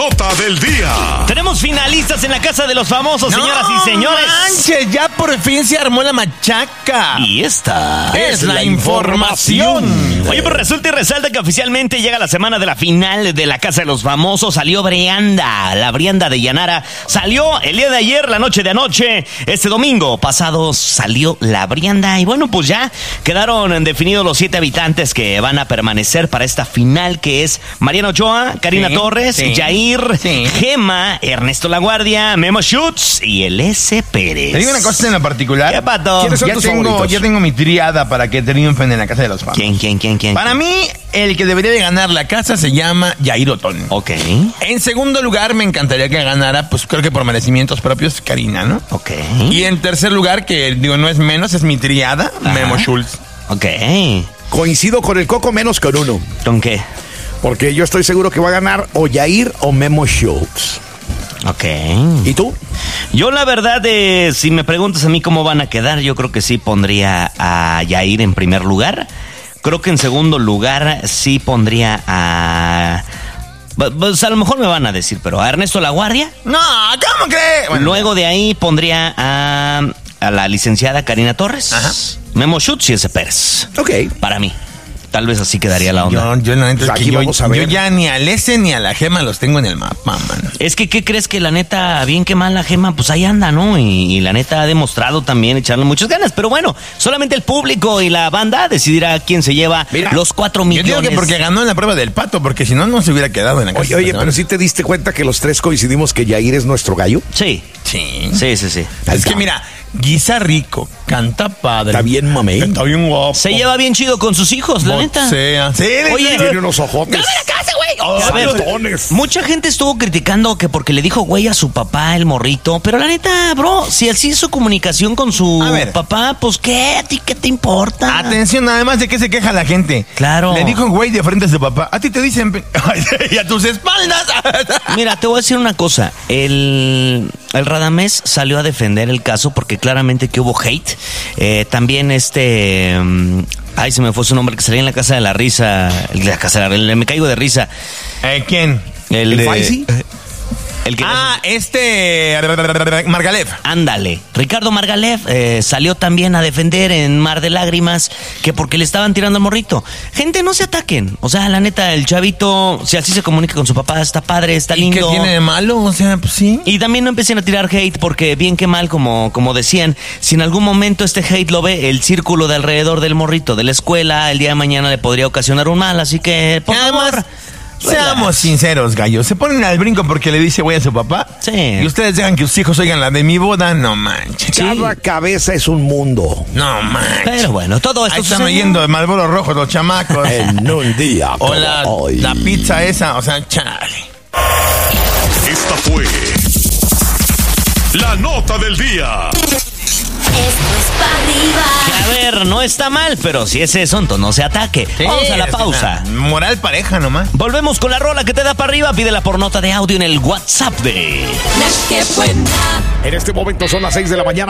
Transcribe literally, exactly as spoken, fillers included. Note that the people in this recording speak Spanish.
Nota del día. Tenemos finalistas en la Casa de los Famosos, no, señoras y señores. Manches, ya por fin se armó la machaca. Y esta es la información. Oye, pues resulta y resalta que oficialmente llega la semana de la final de la Casa de los Famosos. Salió Brianda, la Brianda de Llanara. Salió el día de ayer, la noche de anoche. Este domingo pasado salió la Brianda. Y bueno, pues ya quedaron definidos los siete habitantes que van a permanecer para esta final, que es Mariano Ochoa, Karina sí, Torres, sí. Yair, Sí. Gema, Ernesto Laguardia, Memo Schutz y el S. Pérez. Te digo una cosa en lo particular. ¿Qué pato? ¿Quiénes son Ya tus tengo, favoritos? ya tengo mi triada para que triunfen en la Casa de los Famosos. ¿Quién, quién, quién, quién? Para mí, el que debería de ganar la casa se llama Yair Otón. Ok, En segundo lugar, me encantaría que ganara, pues creo que por merecimientos propios, Karina, ¿no? ok. Y en tercer lugar, que digo, no es menos, es mi triada, Ajá. Memo Schultz. Ok. Coincido con el Coco menos con uno. ¿Con qué? Porque yo estoy seguro que va a ganar o Yair o Memo Schultz. Ok. ¿Y tú? Yo la verdad, eh, si me preguntas a mí cómo van a quedar, yo creo que sí pondría a Yair en primer lugar. Creo que en segundo lugar sí pondría a... Pues a lo mejor me van a decir, pero a Ernesto Laguardia. No, ¿cómo crees? Bueno, Luego de ahí pondría a, a la licenciada Karina Torres. Ajá. Memo Schutz y S. Pérez. Ok. Para mí. Tal vez así quedaría la onda. Yo, yo, la neta, es Pues que aquí yo, vamos a ver. yo ya ni al S ni a la Gema los tengo en el mapa, mano. Es que, ¿qué crees? Que la neta, bien que mal la Gema, pues ahí anda, ¿no? Y, y la neta ha demostrado también echarle muchas ganas. Pero bueno, solamente el público y la banda decidirá quién se lleva Mira, los cuatro Yo millones. digo que porque ganó en la prueba del pato, porque si no, no se hubiera quedado en la casa. Oye, oye, pero sí te diste cuenta que los tres coincidimos que Yair es nuestro gallo. Sí, Sí. sí, sí, sí. Es que mira, guisa rico, canta padre. Está bien, mamey. Está bien guapo. Se lleva bien chido con sus hijos, la neta. Boxea. Sí, Oye, Tiene unos ojotes. ¡Dame la casa, güey! Oh, A ver, saltones. mucha gente estuvo criticando que porque le dijo güey a su papá, el morrito. Pero la neta, bro, si así hizo comunicación con su A ver. papá, pues ¿qué? ¿A ti qué te importa? Atención, además de que se queja la gente. Claro. Le dijo güey de frente a su papá. A ti te dicen. pe- y a tus espaldas. Mira, te voy a decir una cosa. El, el Radamés salió a defender el caso porque claramente que hubo hate. Eh, también este... mm, ay, se me fue su nombre, que salía en la Casa de la Risa. el de La Casa de la Me Caigo de Risa. Eh, ¿Quién? El, ¿El de- Faisy? El que... Ah, este. Margalef. Ándale, Ricardo Margalef eh, salió también a defender en Mar de Lágrimas que porque le estaban tirando al morrito. Gente, no se ataquen. O sea, la neta, el chavito, si así se comunica con su papá, está padre, está ¿Y qué lindo. tiene de malo? O sea, pues sí. Y también no empiecen a tirar hate porque bien que mal, como, como decían, si en algún momento este hate lo ve el círculo de alrededor del morrito de la escuela, el día de mañana le podría ocasionar un mal. Así que, por Además, favor, seamos relax. sinceros, gallos. Se ponen al brinco porque le dice güey a su papá. Sí. Y ustedes dejan que sus hijos oigan la de mi boda. No manches. Sí. Cada cabeza es un mundo. No manches. Pero bueno, todo esto Ahí están sucedió. oyendo de Marlboro Rojo los chamacos. En un día O como la, hoy. la pizza esa, o sea, chale. Esta fue la nota del día. Esto es para arriba. A ver, no está mal, pero si es eso, entonces no se ataque. Vamos a la Sí, pausa. es una moral pareja nomás. Volvemos con la rola que te da para arriba. Pídela por nota de audio en el WhatsApp de... La que buena. En este momento son las seis de la mañana.